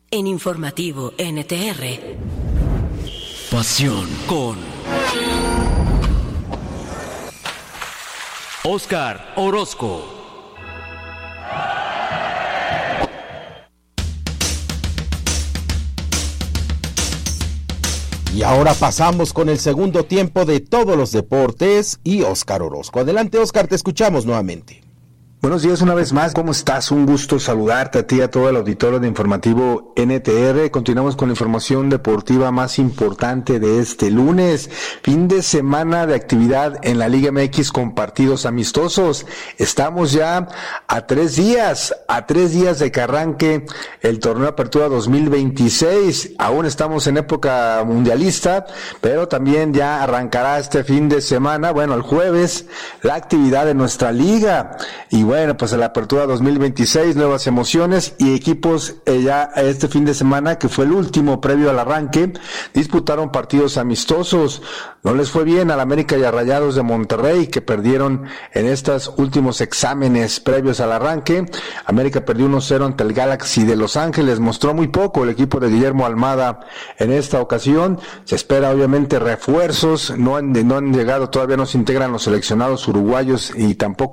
En Informativo NTR. Pasión con Óscar Orozco. Y ahora pasamos con el segundo tiempo de todos los deportes y Óscar Orozco. Adelante, Óscar, te escuchamos nuevamente. Buenos días una vez más, ¿cómo estás? Un gusto saludarte a ti y a todo el auditorio de Informativo NTR. Continuamos con la información deportiva más importante de este lunes. Fin de semana de actividad en la Liga MX con partidos amistosos. Estamos ya a 3 días de que arranque el torneo Apertura 2026. Aún estamos en época mundialista, pero también ya arrancará este fin de semana, el jueves, la actividad de nuestra liga. Y bueno, pues la Apertura 2026, nuevas emociones y equipos ya este fin de semana, que fue el último previo al arranque, disputaron partidos amistosos. No les fue bien al América y a Rayados de Monterrey, que perdieron en estos últimos exámenes previos al arranque. América perdió 1-0 ante el Galaxy de Los Ángeles. Mostró muy poco el equipo de Guillermo Almada en esta ocasión. Se espera obviamente refuerzos. No han llegado, todavía no se integran los seleccionados uruguayos y tampoco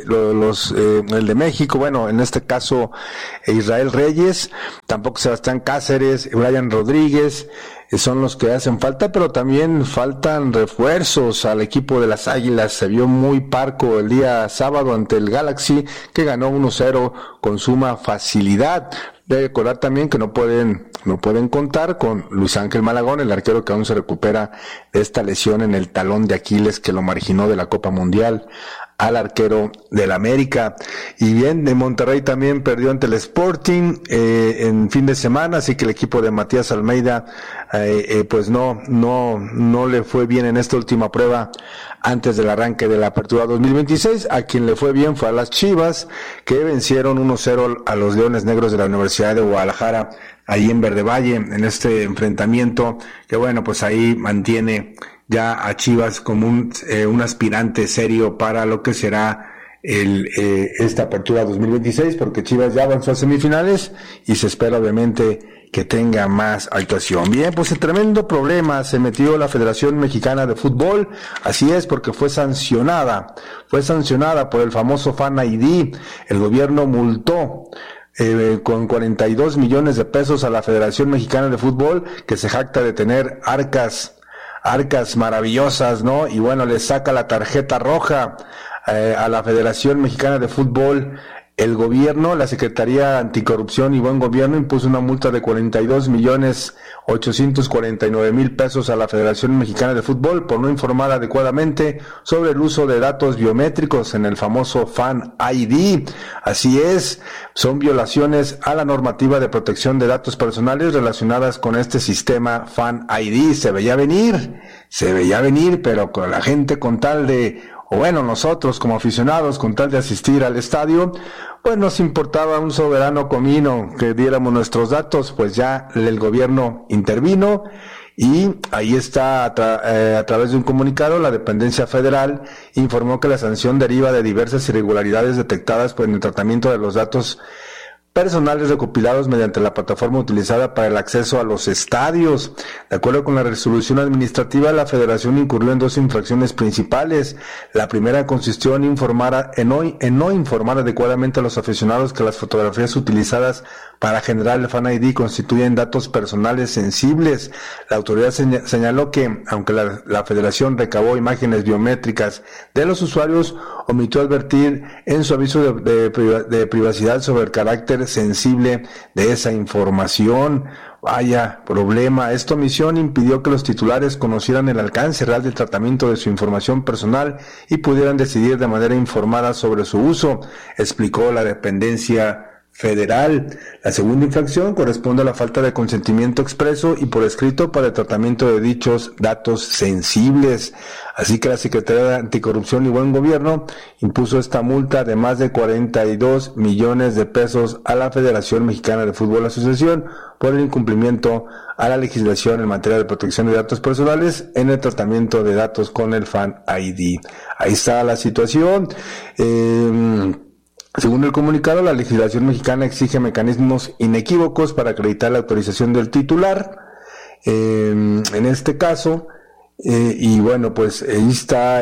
el de México, en este caso Israel Reyes, tampoco Sebastián Cáceres, Brian Rodríguez, son los que hacen falta, pero también faltan refuerzos al equipo de las Águilas. Se vio muy parco el día sábado ante el Galaxy, que ganó 1-0 con suma facilidad. Debe recordar también que no pueden contar con Luis Ángel Malagón, el arquero que aún se recupera de esta lesión en el talón de Aquiles que lo marginó de la Copa Mundial al arquero del América. Y bien, de Monterrey también perdió ante el Sporting en fin de semana, así que el equipo de Matías Almeida pues no le fue bien en esta última prueba antes del arranque de la Apertura 2026. A quien le fue bien fue a las Chivas, que vencieron 1-0 a los Leones Negros de la Universidad de Guadalajara, ahí en Verde Valle, en este enfrentamiento que pues ahí mantiene ya a Chivas como un aspirante serio para lo que será esta Apertura 2026, porque Chivas ya avanzó a semifinales y se espera obviamente que tenga más actuación. Bien, pues el tremendo problema se metió la Federación Mexicana de Fútbol. Así es, porque fue sancionada por el famoso Fan ID. El gobierno multó con 42 millones de pesos a la Federación Mexicana de Fútbol, que se jacta de tener arcas maravillosas, ¿no? Y le saca la tarjeta roja a la Federación Mexicana de Fútbol. El gobierno, la Secretaría Anticorrupción y Buen Gobierno, impuso una multa de 42,849,000 pesos a la Federación Mexicana de Fútbol por no informar adecuadamente sobre el uso de datos biométricos en el famoso Fan ID. Así es, son violaciones a la normativa de protección de datos personales relacionadas con este sistema Fan ID. Se veía venir, pero con la gente con tal de, nosotros como aficionados, con tal de asistir al estadio, nos importaba un soberano comino que diéramos nuestros datos. Pues ya el gobierno intervino y ahí está, a través de un comunicado, la dependencia federal informó que la sanción deriva de diversas irregularidades detectadas en el tratamiento de los datos personales recopilados mediante la plataforma utilizada para el acceso a los estadios. De acuerdo con la resolución administrativa, la Federación incurrió en 2 infracciones principales. La primera consistió en no informar adecuadamente a los aficionados que las fotografías utilizadas para generar el Fan ID constituyen datos personales sensibles. La autoridad señaló que, aunque la Federación recabó imágenes biométricas de los usuarios, omitió advertir en su aviso de privacidad sobre el carácter sensible de esa información. Vaya problema. Esta omisión impidió que los titulares conocieran el alcance real del tratamiento de su información personal y pudieran decidir de manera informada sobre su uso, explicó la dependencia federal. La segunda infracción corresponde a la falta de consentimiento expreso y por escrito para el tratamiento de dichos datos sensibles. Así que la Secretaría de Anticorrupción y Buen Gobierno impuso esta multa de más de 42 millones de pesos a la Federación Mexicana de Fútbol Asociación por el incumplimiento a la legislación en materia de protección de datos personales en el tratamiento de datos con el Fan ID. Ahí está la situación. Según el comunicado, la legislación mexicana exige mecanismos inequívocos para acreditar la autorización del titular, en este caso, y bueno, pues ahí está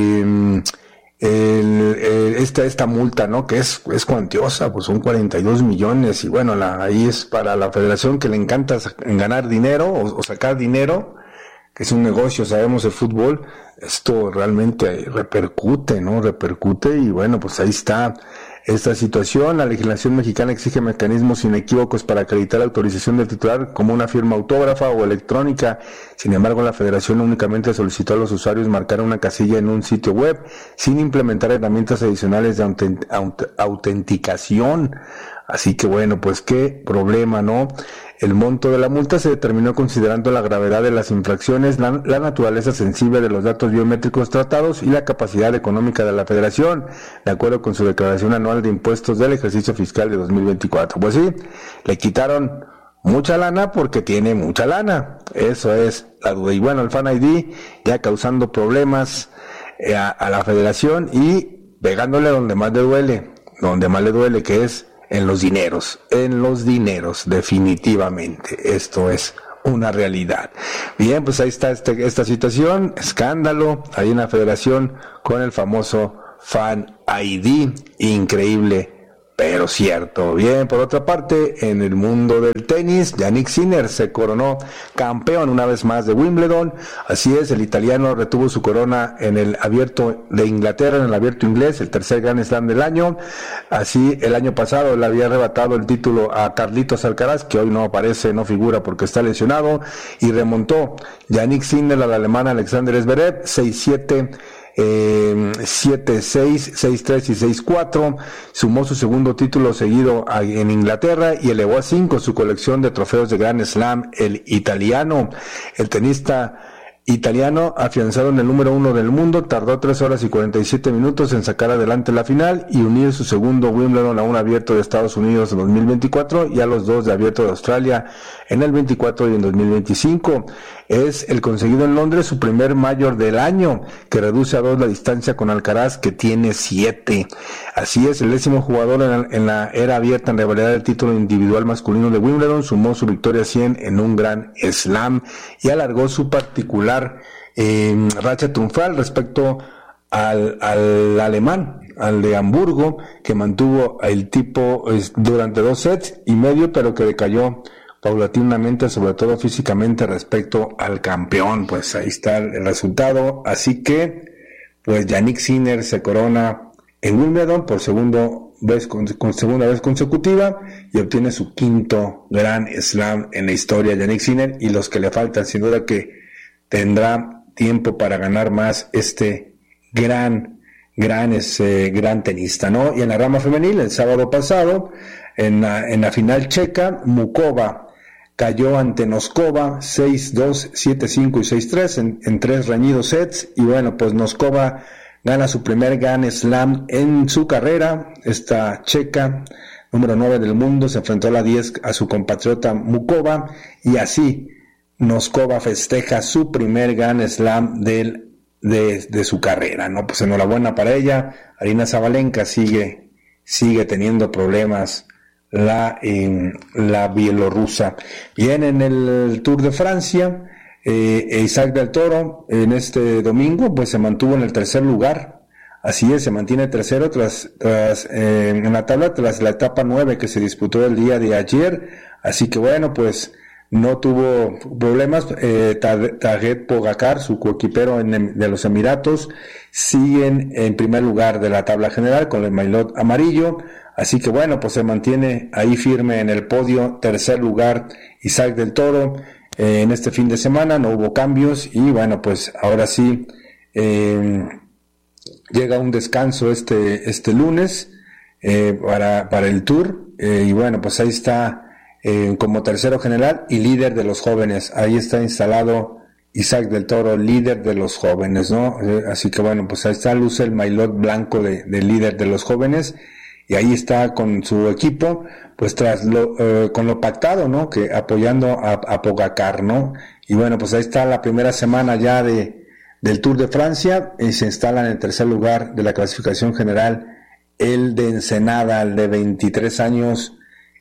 esta multa, ¿no? Que es cuantiosa, pues son 42 millones, y bueno, ahí es para la federación que le encanta ganar dinero o sacar dinero, que es un negocio, sabemos, el fútbol. Esto realmente repercute, ¿no? Y bueno, pues ahí está esta situación. La legislación mexicana exige mecanismos inequívocos para acreditar la autorización del titular, como una firma autógrafa o electrónica. Sin embargo, la federación únicamente solicitó a los usuarios marcar una casilla en un sitio web, sin implementar herramientas adicionales de autenticación. Así que bueno, pues qué problema, ¿no? El monto de la multa se determinó considerando la gravedad de las infracciones, la naturaleza sensible de los datos biométricos tratados y la capacidad económica de la federación, de acuerdo con su declaración anual de impuestos del ejercicio fiscal de 2024. Pues sí, le quitaron mucha lana porque tiene mucha lana. Eso es la duda. Y bueno, el Fan ID ya causando problemas a la federación y pegándole donde más le duele, que es en los dineros, definitivamente. Esto es una realidad. Bien, pues ahí está esta situación, escándalo, hay una federación con el famoso Fan ID, increíble, pero cierto. Bien, por otra parte, en el mundo del tenis, Jannik Sinner se coronó campeón una vez más de Wimbledon. Así es, el italiano retuvo su corona en el Abierto de Inglaterra, en el Abierto inglés, el tercer Grand Slam del año. Así, el año pasado le había arrebatado el título a Carlitos Alcaraz, que hoy no aparece, no figura porque está lesionado, y remontó Jannik Sinner al alemán Alexander Zverev, 6-7, 7-6, 6-3 y 6-4, sumó su segundo título seguido en Inglaterra y elevó a 5 su colección de trofeos de Grand Slam. El tenista italiano, afianzado en el número 1 del mundo, tardó 3 horas y 47 minutos en sacar adelante la final y unir su segundo Wimbledon a un Abierto de Estados Unidos en 2024 y a los dos de Abierto de Australia en el 24 y en 2025. Es el conseguido en Londres, su primer mayor del año, que reduce a 2 la distancia con Alcaraz, que tiene 7. Así es, el 10º jugador en la era abierta en revalidar el título individual masculino de Wimbledon, sumó su victoria 100 en un Grand Slam y alargó su particular racha triunfal respecto al alemán, al de Hamburgo, que mantuvo el tipo durante 2 sets y medio, pero que decayó paulatinamente, sobre todo físicamente, respecto al campeón. Pues ahí está el resultado. Así que, pues Jannik Sinner se corona en Wimbledon por segunda vez consecutiva y obtiene su 5º Grand Slam en la historia. Jannik Sinner, y los que le faltan, sin duda que tendrá tiempo para ganar más este gran tenista, ¿no? Y en la rama femenil, el sábado pasado, en la final checa, Mukova cayó ante Noskova 6-2, 7-5 y 6-3 en 3 reñidos sets. Y bueno, pues Noskova gana su primer Grand Slam en su carrera. Esta checa, número 9 del mundo, se enfrentó a la 10 a su compatriota Mukova, y así Noskova festeja su primer Grand Slam de su carrera, ¿no? Pues enhorabuena para ella. Aryna Sabalenka sigue teniendo problemas, la bielorrusa. Bien, en el Tour de Francia, Isaac del Toro en este domingo pues se mantuvo en el tercer lugar. Así es, se mantiene tercero en la tabla tras la etapa 9 que se disputó el día de ayer. Así que bueno, pues no tuvo problemas. Tadej Pogačar, su coequipero de los Emiratos, siguen en primer lugar de la tabla general con el maillot amarillo. Así que bueno, pues se mantiene ahí firme en el podio, tercer lugar Isaac del Toro. En este fin de semana no hubo cambios y bueno, pues ahora sí llega un descanso este lunes para el Tour, y bueno, pues ahí está como tercero general y líder de los jóvenes. Ahí está instalado Isaac del Toro, líder de los jóvenes, ¿no? Así que bueno, pues ahí está, luce el maillot blanco de líder de los jóvenes. Y ahí está con su equipo, pues con lo pactado, ¿no? Que apoyando a Pogačar, ¿no? Y bueno, pues ahí está la primera semana ya del Tour de Francia, y se instala en el tercer lugar de la clasificación general el de Ensenada, el de 23 años,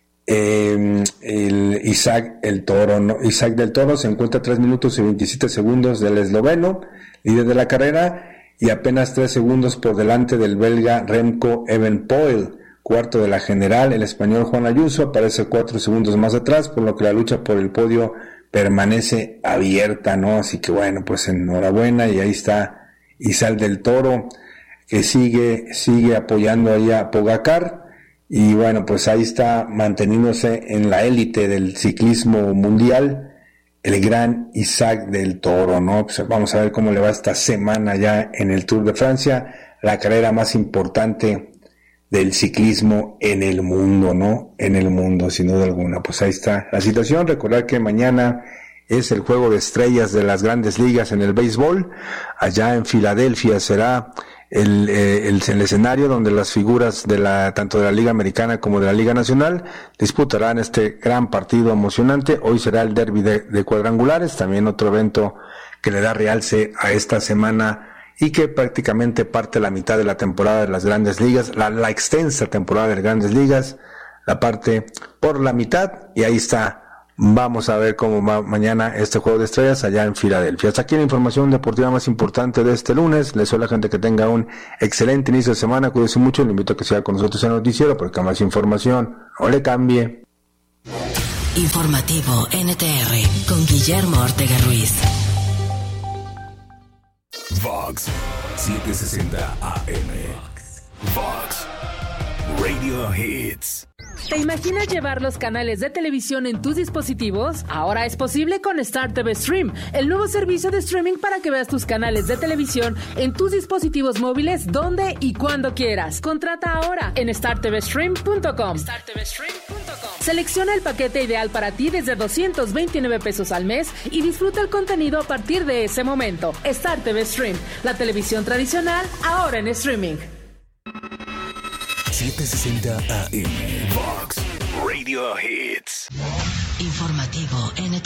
el Isaac el Toro, ¿no? Isaac del Toro se encuentra 3 minutos y 27 segundos del esloveno, líder de la carrera, y apenas 3 segundos por delante del belga Remco Evenepoel, cuarto de la general. El español Juan Ayuso aparece 4 segundos más atrás, por lo que la lucha por el podio permanece abierta, ¿no? Así que bueno, pues enhorabuena, y ahí está Isaac del Toro, que sigue apoyando ahí a Pogacar. Y bueno, pues ahí está manteniéndose en la élite del ciclismo mundial el gran Isaac del Toro, ¿no? Pues vamos a ver cómo le va esta semana ya en el Tour de Francia, la carrera más importante del ciclismo en el mundo, ¿no? En el mundo, sin duda alguna. Pues ahí está la situación. Recordar que mañana es el juego de estrellas de las grandes ligas en el béisbol. Allá en Filadelfia será el escenario donde las figuras tanto de la Liga Americana como de la Liga Nacional disputarán este gran partido emocionante. Hoy será el derbi de cuadrangulares, también otro evento que le da realce a esta semana y que prácticamente parte la mitad de la temporada de las grandes ligas, la extensa temporada de las grandes ligas, la parte por la mitad, y ahí está. Vamos a ver cómo va mañana este juego de estrellas allá en Filadelfia. Hasta aquí la información deportiva más importante de este lunes. Les deseo a la gente que tenga un excelente inicio de semana. Cuídense mucho. Le invito a que siga con nosotros en el noticiero, porque más información no le cambie. Informativo NTR con Guillermo Ortega Ruiz. Vox 760 AM. Vox Radio Hits. ¿Te imaginas llevar los canales de televisión en tus dispositivos? Ahora es posible con Star TV Stream, el nuevo servicio de streaming para que veas tus canales de televisión en tus dispositivos móviles donde y cuando quieras. Contrata ahora en startvstream.com. Selecciona el paquete ideal para ti desde 229 pesos al mes y disfruta el contenido a partir de ese momento. Star TV Stream, la televisión tradicional ahora en streaming. 760 AM. Vox Radio Hits. Informativo NTR.